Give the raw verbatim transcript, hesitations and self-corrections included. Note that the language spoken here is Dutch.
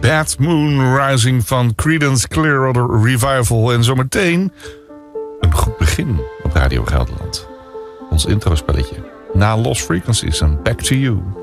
Bad Moon Rising van Creedence Clearwater Revival. En zometeen een goed begin op Radio Gelderland. Ons introspelletje. Na Lost Frequencies en Back to You.